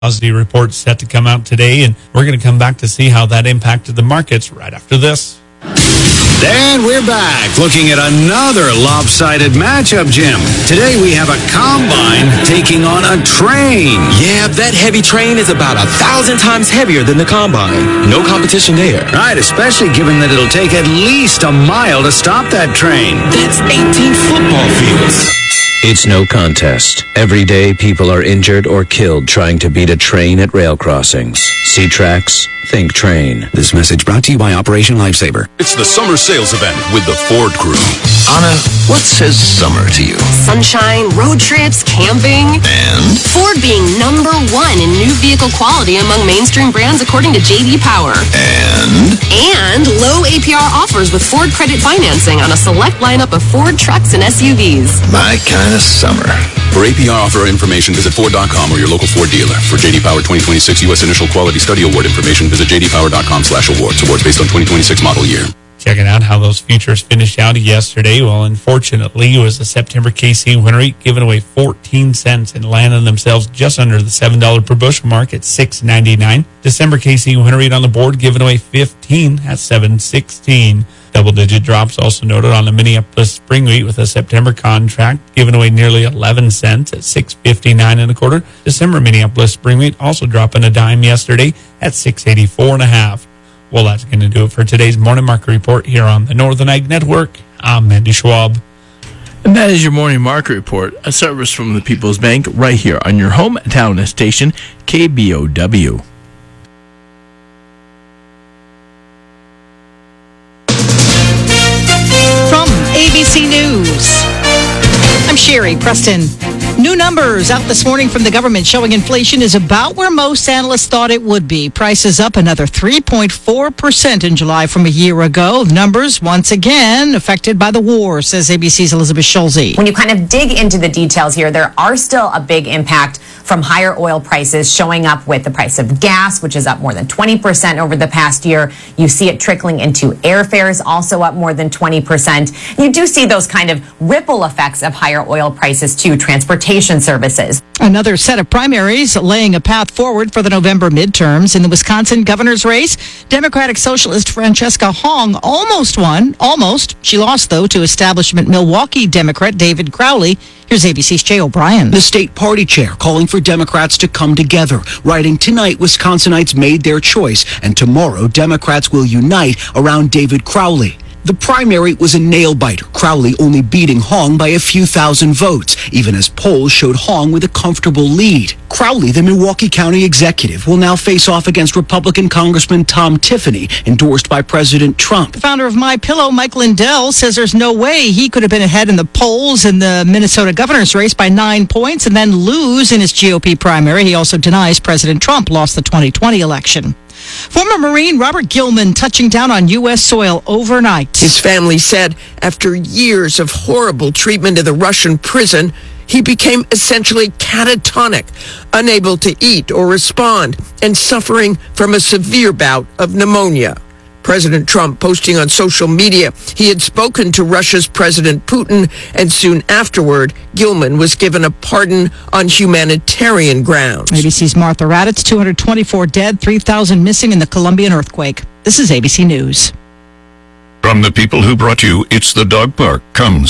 Positive report set to come out today, and we're going to come back to see how that impacted the markets right after this. And we're back looking at another lopsided matchup, Jim. Today we have a combine taking on a train. Yeah, that heavy train is about 1,000 times heavier than the combine. No competition there. Right, especially given that it'll take at least a mile to stop that train. That's 18 football fields. It's no contest. Every day, people are injured or killed trying to beat a train at rail crossings. See tracks, think train. This message brought to you by Operation Lifesaver. It's the summer sales event with the Ford crew. Anna, what says summer to you? Sunshine, road trips, camping. And? Ford being #1 in new vehicle quality among mainstream brands according to J.D. Power. And low APR offers with Ford credit financing on a select lineup of Ford trucks and SUVs. my kind of summer. For APR offer information, visit Ford.com or your local Ford dealer. For J.D. Power 2026 U.S. Initial Quality Study Award information, visit jdpower.com/awards. Awards based on 2026 model year. Checking out how those futures finished out yesterday. Well, unfortunately, it was the September KC winter wheat giving away 14 cents and landing themselves just under the $7 per bushel mark at $6.99. December KC winter wheat on the board giving away 15 at $7.16. Double-digit drops also noted on the Minneapolis spring wheat with a September contract giving away nearly 11 cents at $6.59 1/4. December Minneapolis spring wheat also dropping a dime yesterday at $6.84 1/2. Well, that's going to do it for today's Morning Market Report here on the Northern Ag Network. I'm Andy Schwab. And that is your Morning Market Report, a service from the People's Bank right here on your hometown station, KBOW. From ABC News, I'm Sherry Preston. New numbers out this morning from the government showing inflation is about where most analysts thought it would be. Prices up another 3.4% in July from a year ago. Numbers, once again, affected by the war, says ABC's Elizabeth Schulze. When you kind of dig into the details here, there are still a big impact from higher oil prices showing up with the price of gas, which is up more than 20% over the past year. You see it trickling into airfares, also up more than 20%. You do see those kind of ripple effects of higher oil prices to transportation services. Another set of primaries laying a path forward for the November midterms. In the Wisconsin governor's race, Democratic Socialist Francesca Hong almost won. Almost. She lost, though, to establishment Milwaukee Democrat David Crowley. Here's ABC's Jay O'Brien. The state party chair calling for Democrats to come together, writing, "Tonight, Wisconsinites made their choice, and tomorrow, Democrats will unite around David Crowley." The primary was a nail-biter, Crowley only beating Hong by a few thousand votes, even as polls showed Hong with a comfortable lead. Crowley, the Milwaukee County executive, will now face off against Republican Congressman Tom Tiffany, endorsed by President Trump. The founder of MyPillow, Mike Lindell, says there's no way he could have been ahead in the polls in the Minnesota governor's race by 9 points and then lose in his GOP primary. He also denies President Trump lost the 2020 election. Former Marine Robert Gilman touching down on U.S. soil overnight. His family said after years of horrible treatment in the Russian prison, he became essentially catatonic, unable to eat or respond, and suffering from a severe bout of pneumonia. President Trump posting on social media he had spoken to Russia's President Putin, and soon afterward, Gilman was given a pardon on humanitarian grounds. ABC's Martha Raddatz, 224 dead, 3,000 missing in the Colombian earthquake. This is ABC News. From the people who brought you It's the Dog Park comes